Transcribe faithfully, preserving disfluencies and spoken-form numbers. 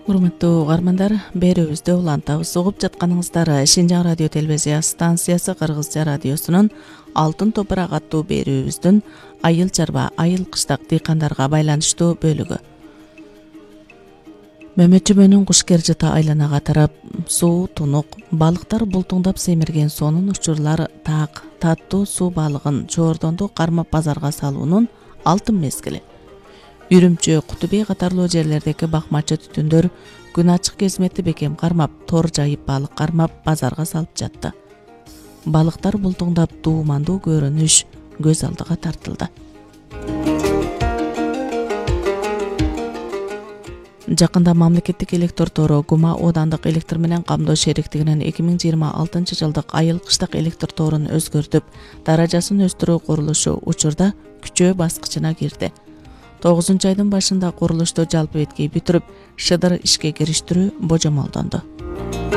Урматтуу угармандар, берүүбүздө улантабыз. Угуп жатканыңыздар Шинжаң радио телевизия станциясы Кыргызча радиосунун Алтын топурак аттуу берүүбүздүн айыл чарба, айыл кыштак дыйкандарга байланыштуу бөлүгү. Мөмөчөбөнүн кушкер жыта айланага тарап, суу, тунук, балыктар бултуңдап семирген сонун учурлар таак, таттуу суу балыгын чоордонду кармап базарга салуунун алтын мезгили. Үрүмчү, Кутубей катарлуу жерлердеги бакмачы түтүндөр күн ачык кезметти бекем кармап, тор жайып балык кармап базарга салып жатты. Балыктар бултуңдап дуумандуу көрүнүш көз алдыга тартылды. Жакында мамлекеттик электр тору Гума оодандык электр менен камдоо шериктигинин эки миң жыйырма алтынчы жылдык айыл кыштак электр торун өзгөртүп, даражасын өстүрүү курулушу учурда күчөө баскычына кирди. тогузунчу айдын башында курулушту жалпы беткей бүтүрүп, шыдыр ишке кириштирүү божомолдонду.